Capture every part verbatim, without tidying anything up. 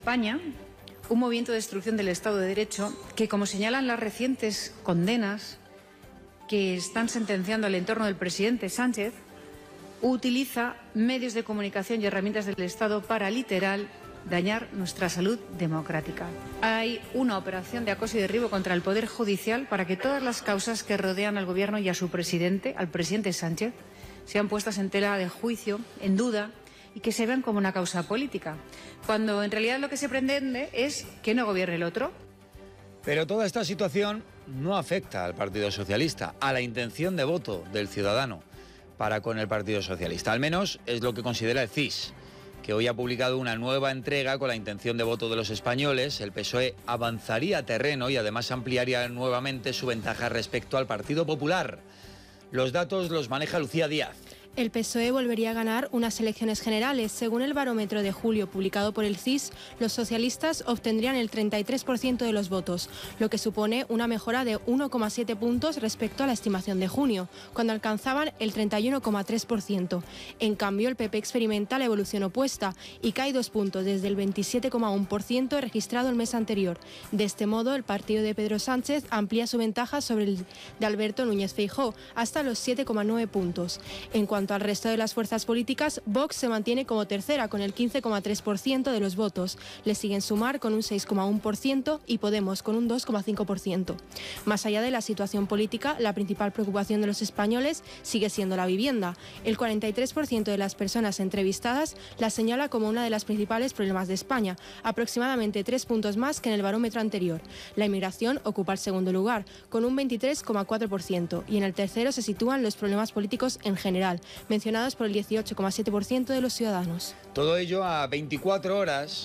España, un movimiento de destrucción del Estado de Derecho que, como señalan las recientes condenas que están sentenciando al entorno del presidente Sánchez, utiliza medios de comunicación y herramientas del Estado para, literal, dañar nuestra salud democrática. Hay una operación de acoso y derribo contra el Poder Judicial para que todas las causas que rodean al Gobierno y a su presidente, al presidente Sánchez, sean puestas en tela de juicio, en duda, y que se vean como una causa política, cuando en realidad lo que se pretende es que no gobierne el otro. Pero toda esta situación no afecta al Partido Socialista, a la intención de voto del ciudadano para con el Partido Socialista. Al menos es lo que considera el C I S, que hoy ha publicado una nueva entrega con la intención de voto de los españoles. El P S O E avanzaría terreno y además ampliaría nuevamente su ventaja respecto al Partido Popular. Los datos los maneja Lucía Díaz. El P S O E volvería a ganar unas elecciones generales. Según el barómetro de julio publicado por el C I S, los socialistas obtendrían el treinta y tres por ciento de los votos, lo que supone una mejora de uno coma siete puntos respecto a la estimación de junio, cuando alcanzaban el treinta y uno coma tres por ciento. En cambio, el P P experimenta la evolución opuesta y cae dos puntos desde el veintisiete coma uno por ciento registrado el mes anterior. De este modo, el partido de Pedro Sánchez amplía su ventaja sobre el de Alberto Núñez Feijóo hasta los siete coma nueve puntos. En cuanto En cuanto al resto de las fuerzas políticas, Vox se mantiene como tercera con el quince coma tres por ciento de los votos. Le siguen Sumar con un seis coma uno por ciento y Podemos con un dos coma cinco por ciento. Más allá de la situación política, la principal preocupación de los españoles sigue siendo la vivienda. El cuarenta y tres por ciento de las personas entrevistadas la señala como uno de los principales problemas de España, aproximadamente tres puntos más que en el barómetro anterior. La inmigración ocupa el segundo lugar, con un veintitrés coma cuatro por ciento, y en el tercero se sitúan los problemas políticos en general, mencionados por el dieciocho coma siete por ciento de los ciudadanos. Todo ello a veinticuatro horas,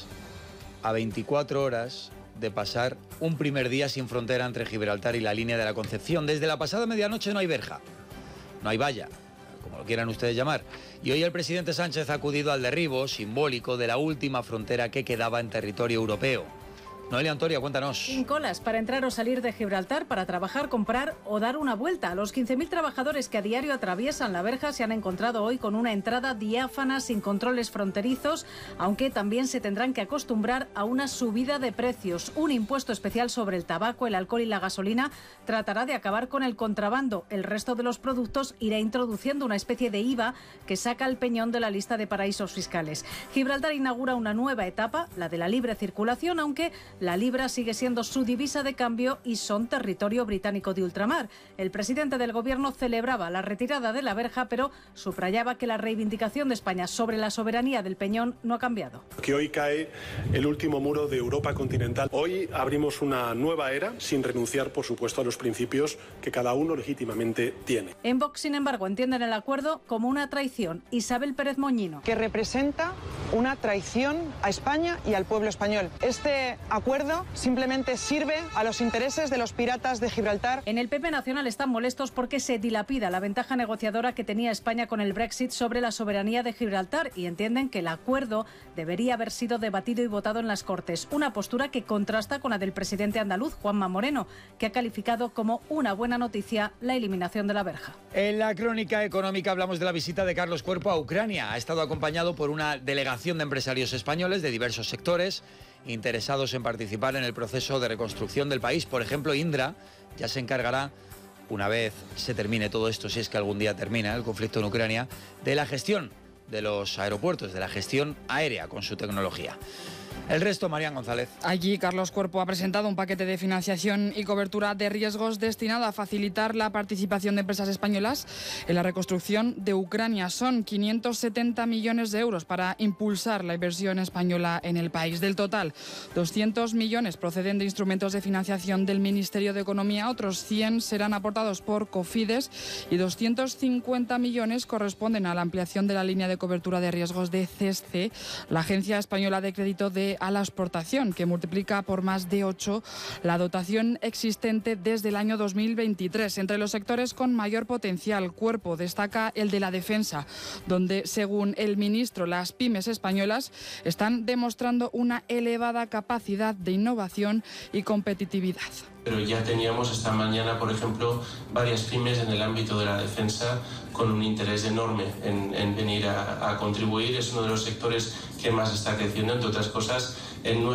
a veinticuatro horas de pasar un primer día sin frontera entre Gibraltar y la línea de la Concepción. Desde la pasada medianoche no hay verja, no hay valla, como lo quieran ustedes llamar. Y hoy el presidente Sánchez ha acudido al derribo simbólico de la última frontera que quedaba en territorio europeo. Noelia Antoria, cuéntanos. Sin colas para entrar o salir de Gibraltar, para trabajar, comprar o dar una vuelta. Los quince mil trabajadores que a diario atraviesan la verja se han encontrado hoy con una entrada diáfana, sin controles fronterizos, aunque también se tendrán que acostumbrar a una subida de precios. Un impuesto especial sobre el tabaco, el alcohol y la gasolina tratará de acabar con el contrabando. El resto de los productos irá introduciendo una especie de I V A que saca el peñón de la lista de paraísos fiscales. Gibraltar inaugura una nueva etapa, la de la libre circulación, aunque la libra sigue siendo su divisa de cambio y son territorio británico de ultramar. El presidente del Gobierno celebraba la retirada de la verja, pero subrayaba que la reivindicación de España sobre la soberanía del peñón no ha cambiado. Que hoy cae el último muro de Europa continental. Hoy abrimos una nueva era sin renunciar, por supuesto, a los principios que cada uno legítimamente tiene. En Vox, sin embargo, entienden el acuerdo como una traición. Isabel Pérez Moñino. Que representa una traición a España y al pueblo español. Este acuerdo simplemente sirve a los intereses de los piratas de Gibraltar. En el P P Nacional están molestos porque se dilapida la ventaja negociadora que tenía España con el Brexit sobre la soberanía de Gibraltar y entienden que el acuerdo debería haber sido debatido y votado en las Cortes. Una postura que contrasta con la del presidente andaluz, Juanma Moreno, que ha calificado como una buena noticia la eliminación de la verja. En la crónica económica hablamos de la visita de Carlos Cuerpo a Ucrania. Ha estado acompañado por una delegación de empresarios españoles de diversos sectores interesados en participar en el proceso de reconstrucción del país. Por ejemplo, Indra ya se encargará, una vez se termine todo esto, si es que algún día termina el conflicto en Ucrania, de la gestión de los aeropuertos, de la gestión aérea con su tecnología. El resto, Marian González. Allí, Carlos Cuerpo ha presentado un paquete de financiación y cobertura de riesgos destinado a facilitar la participación de empresas españolas en la reconstrucción de Ucrania. Son quinientos setenta millones de euros para impulsar la inversión española en el país. Del total, doscientos millones proceden de instrumentos de financiación del Ministerio de Economía, otros cien serán aportados por Cofides y doscientos cincuenta millones corresponden a la ampliación de la línea de cobertura de riesgos de C E S C E, la Agencia Española de Crédito de a la Exportación, que multiplica por más de ocho la dotación existente desde el año dos mil veintitrés. Entre los sectores con mayor potencial, Cuerpo destaca el de la defensa, donde, según el ministro, las pymes españolas están demostrando una elevada capacidad de innovación y competitividad. Pero ya teníamos esta mañana, por ejemplo, varias pymes en el ámbito de la defensa con un interés enorme en, en venir a, a contribuir. Es uno de los sectores que más está creciendo, entre otras cosas, en nuestra